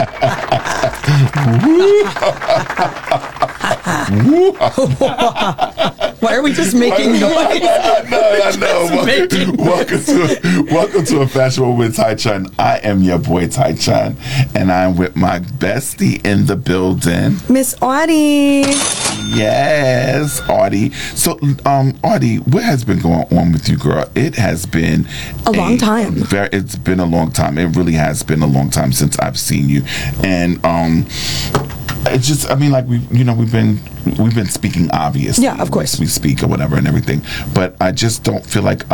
Why are we just making noise? I know. Welcome to A Fashionable with Tai Chun. I am your boy Tai Chun, and I'm with my bestie in the building, Miss Audie. Yes, Audie. So, Audie, what has been going on with you, girl? It has been a long time. It's been a long time. It really has been a long time since I've seen you, and it's just, I mean, like we've been speaking, obviously. Yeah, of course. We speak or whatever and everything, but I just don't feel like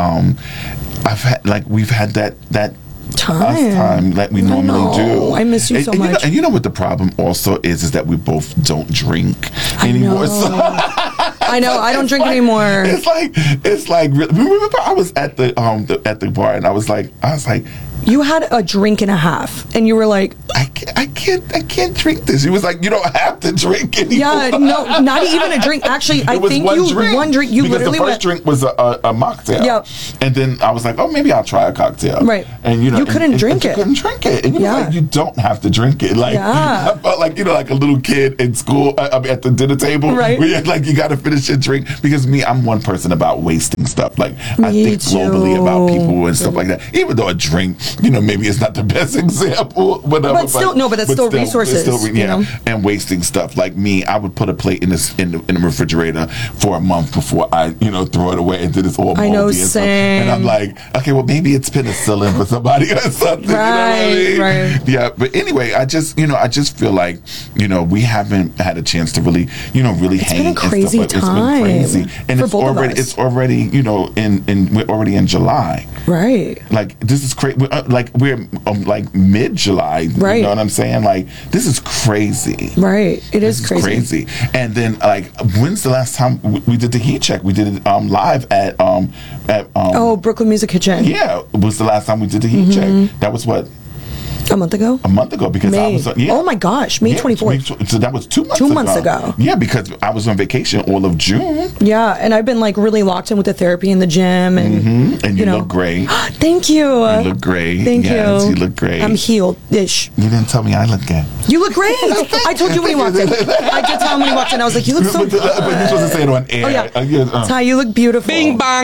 we've had that time like we normally do. I miss you so much. You know what the problem also is that we both don't drink anymore. I know. I don't drink anymore. It's like. Remember, I was at the bar and I was like. You had a drink and a half, and you were like, I can't drink this. He was like, you don't have to drink anymore. Yeah, no, not even a drink. Actually, I think one drink. You because literally the first drink was a mocktail. Yeah. And then I was like, oh, maybe I'll try a cocktail. Right. And you couldn't drink it. You couldn't drink it. And you were like, you don't have to drink it. Like, I felt like, like a little kid in school, at the dinner table. Right. Where you're like, you got to finish your drink. Because I'm one person about wasting stuff. Like, I think globally about people and stuff like that. Even though a drink, maybe it's not the best example, whatever. But still, that's still resources. And wasting stuff. Like me, I would put a plate in the refrigerator for a month before I, throw it away and then it's all moldy. I know, and same. Stuff. And I'm like, okay, well maybe it's penicillin for somebody or something. Right, right. Yeah, but anyway, I just feel like, we haven't had a chance to really hang. Been a crazy and stuff. time. It's been crazy, and it's already we're already in July. Right. Like this is crazy. We're like mid-July. Right. You know what I'm saying? Like this is crazy. Right. It is crazy. And then when's the last time we did the heat check? We did it live at Brooklyn Music Kitchen. Yeah, it was the last time we did the heat check. That was what? A month ago? Because May. I was Oh my gosh, May 24th. So that was 2 months ago. 2 months ago. Yeah, because I was on vacation all of June. Yeah, and I've been really locked in with the therapy in the gym. And, and you look great. Thank you. You look great. Thank you. You look great. I'm healed-ish. You didn't tell me I look good. You look great. I told you when he walked in. I did tell him when he walked in. I was like, you look so good. But you're supposed to say it on air. Oh, yeah. Ty, you look beautiful. Bing bong.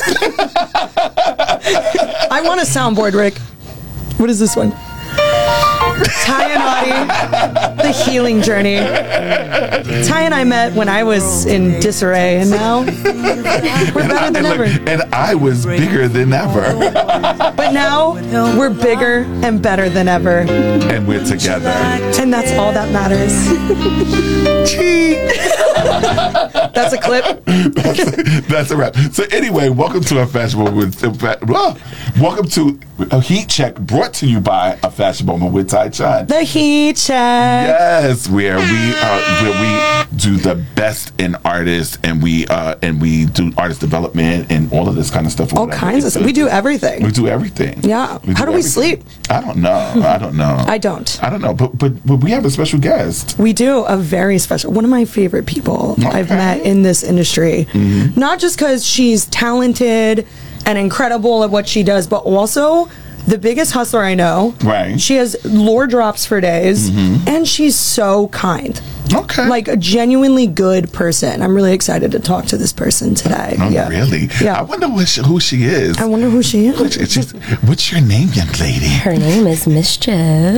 I want a soundboard, Rick. What is this one? Ty and Audie, the healing journey. Ty and I met when I was in disarray, and now we're better than ever. And I was bigger than ever. But now we're bigger and better than ever. And we're together. And that's all that matters. That's a clip. That's a wrap. So anyway, welcome to A Fashionable welcome to a Heat Check brought to you by A Fashionable with Tai Chun. The Heat Check. Yes, where we do the best in artists and we do artist development and all of this kind of stuff. All kinds of stuff. We do everything. We do everything. Yeah. How do we sleep? I don't know. I don't know. But we have a special guest. We do, a very special, one of my favorite people I've met in this industry. Mm-hmm. Not just because she's talented and incredible at what she does, but also the biggest hustler I know. Right. She has lore drops for days, and she's so kind. Okay. Like a genuinely good person. I'm really excited to talk to this person today. Oh, yeah. Really? Yeah. I wonder who she is. I wonder who she is. What's your name, young lady? Her name is Mischief.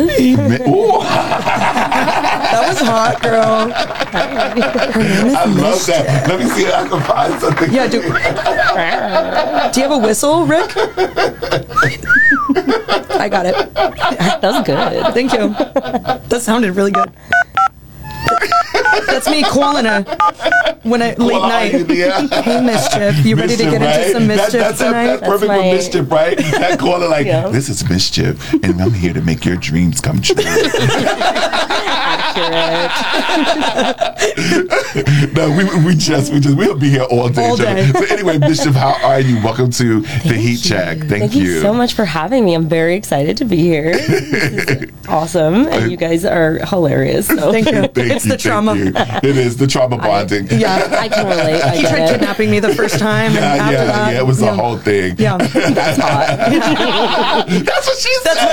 That was hot, girl. Her name is I love that. Let me see if I can find something. Yeah, do you have a whistle, Rick? I got it. That was good. Thank you. That sounded really good. That's me calling late night. Yeah. Hey, Mischief, you ready to get into some mischief tonight? That's perfect for Mischief, right? That caller this is Mischief, and I'm here to make your dreams come true. accurate. No, we'll be here all day. All day. So anyway, Mischief, how are you? Welcome to the Heat Check. Thank you so much for having me. I'm very excited to be here. This is awesome. And you guys are hilarious. So. Thank you. It's the trauma. It is the trauma bonding. I can relate. He tried kidnapping me the first time. And after that, it was the whole thing. Yeah. That's hot. That's what she said.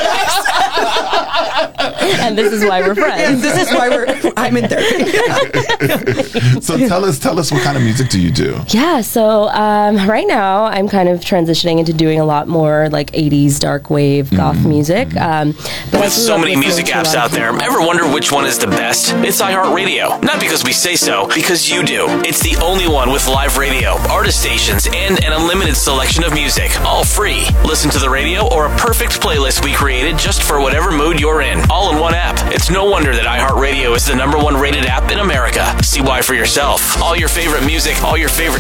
And this is why we're friends. Yeah, this is why I'm in therapy. So tell us what kind of music do you do? Yeah, so right now I'm kind of transitioning into doing a lot more like 80s dark wave goth music. But with so many music apps out there, ever wonder which one is the best? It's iHeartRadio. Not because we say so, because you do. It's the only one with live radio, artist stations, and an unlimited selection of music, all free. Listen to the radio or a perfect playlist we created just for whatever mood you're in, all in one app. It's no wonder that iHeartRadio is the #1 rated app in America. See why for yourself. All your favorite music, all your favorite